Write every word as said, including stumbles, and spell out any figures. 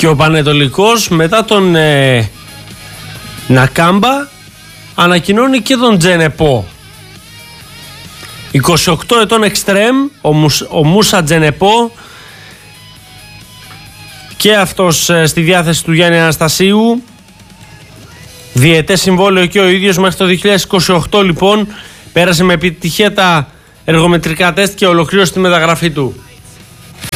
Και ο Πανετολικός μετά τον ε, Νακάμπα ανακοινώνει και τον Τζενεπό. είκοσι οκτώ ετών εξτρέμ, ο, Μουσ, ο Μούσα Τζενεπό, και αυτός ε, στη διάθεση του Γιάννη Αναστασίου. Διετές συμβόλαιο και ο ίδιος μέχρι το δύο χιλιάδες είκοσι οκτώ, λοιπόν. Πέρασε με επιτυχία τα εργομετρικά τεστ και ολοκλήρωσε τη μεταγραφή του.